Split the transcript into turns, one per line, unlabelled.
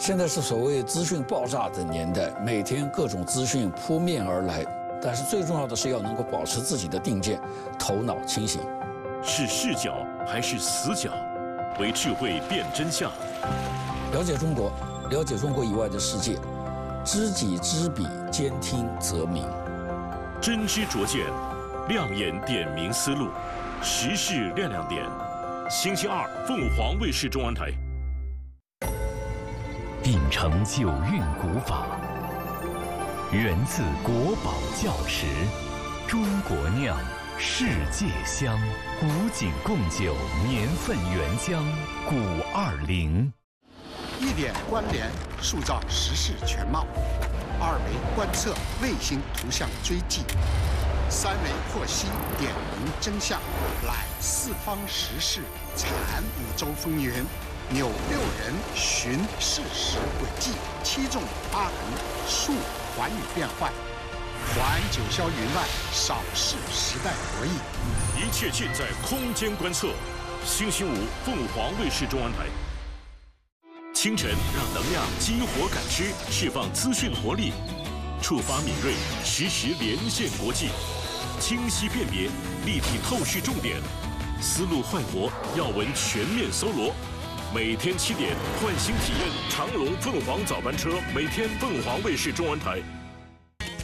现在是所谓资讯爆炸的年代，每天各种资讯扑面而来，但是最重要的是要能够保持自己的定见，头脑清醒。
是视角还是死角？为智慧辨真相。
了解中国，了解中国以外的世界，知己知彼，兼听则明。
真知灼见，亮眼点明思路，时事亮亮点。星期二，凤凰卫视中文台。
秉承九韵古法，源自国宝窖池，中国酿，世界香，古井贡酒年份原浆520。
1点关联，塑造时事全貌；2维观测，卫星图像追迹；3维获悉点明真相，揽四方时事，阐五洲风云，扭6人寻事实轨迹，7纵8横述寰宇变幻，还九霄云外，扫视时代博弈。
一切尽在空间观测。星期五，凤凰卫视中文台。清晨让能量激活感知，释放资讯活力，触发敏锐，实时连线国际，清晰辨别，立体透视重点，思路焕活，要闻全面搜罗。每天7点，唤醒体验长龙凤凰早班车，每天凤凰卫视中文台。